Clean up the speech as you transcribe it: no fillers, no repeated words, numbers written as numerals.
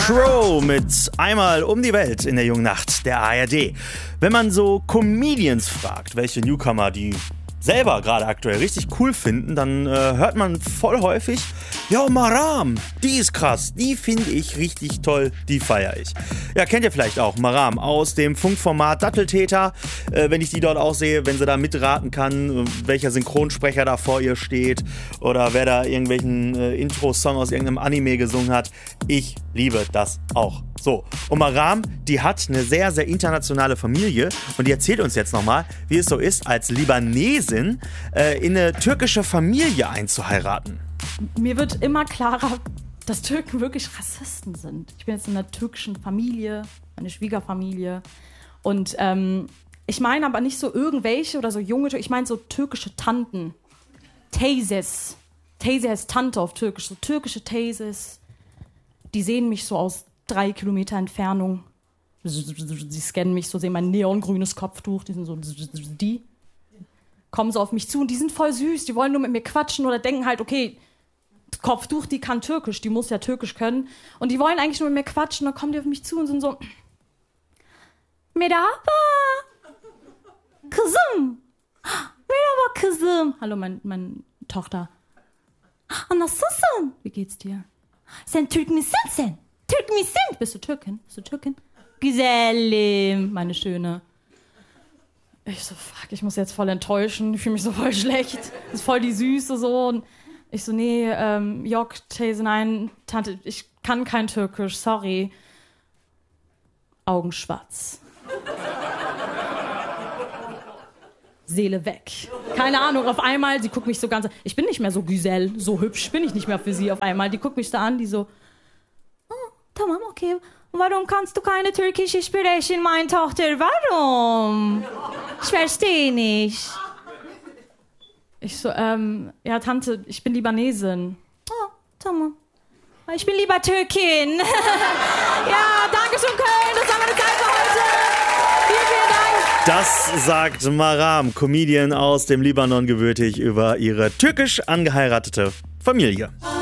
Crow mit Einmal um die Welt in der jungen Nacht der ARD. Wenn man so Comedians fragt, welche Newcomer die selber gerade aktuell richtig cool finden, dann hört man voll häufig, ja, Maram, die ist krass, die finde ich richtig toll, die feiere ich. Ja, kennt ihr vielleicht auch Maram aus dem Funkformat Datteltäter, wenn ich die dort auch sehe, wenn sie da mitraten kann, welcher Synchronsprecher da vor ihr steht oder wer da irgendwelchen Intro-Song aus irgendeinem Anime gesungen hat. Ich liebe das auch. So, und Maram, die hat eine sehr, sehr internationale Familie und die erzählt uns jetzt nochmal, wie es so ist, als Libanesin in eine türkische Familie einzuheiraten. Mir wird immer klarer, dass Türken wirklich Rassisten sind. Ich bin jetzt in einer türkischen Familie, meine Schwiegerfamilie. Und ich meine aber nicht so irgendwelche oder so junge Türken, ich meine so türkische Tanten. Teyzes. Teyze heißt Tante auf Türkisch, so türkische Teyzes. Die sehen mich so aus 3 Kilometer Entfernung. Sie scannen mich so, sehen mein neongrünes Kopftuch, die sind so, die kommen so auf mich zu und die sind voll süß, die wollen nur mit mir quatschen oder denken halt, okay, Kopftuch, die kann Türkisch, die muss ja Türkisch können und die wollen eigentlich nur mit mir quatschen, dann kommen die auf mich zu und sind so Merhaba Kızım Merhaba Kızım. Hallo, meine Tochter. Nasılsın? Wie geht's dir? Sen Türk misin sen? Türk misin? Bist du Türkin? Bist du Türkin? Güzelim, meine Schöne. Ich so, fuck, ich muss jetzt voll enttäuschen. Ich fühle mich so voll schlecht. Das ist voll die Süße so. Und ich so, nee, Yok, Teyze, nein, Tante, ich kann kein Türkisch, sorry. Augen schwarz. Seele weg. Keine Ahnung, auf einmal, sie guckt mich so ganz... Ich bin nicht mehr so Güzel, so hübsch bin ich nicht mehr für sie auf einmal. Die guckt mich da an, die so... Oh, tamam, okay. Warum kannst du keine Türkische sprechen, meine Tochter? Warum? Ich verstehe nicht. Ich so, ja, Tante, ich bin Libanesin. Oh, tamam. Ich bin lieber Türkin. Ja, danke schön, Köln. Das war meine Zeit für heute. Vielen Dank. Das sagt Maram, Comedian aus dem Libanon, gebürtig, über ihre türkisch angeheiratete Familie.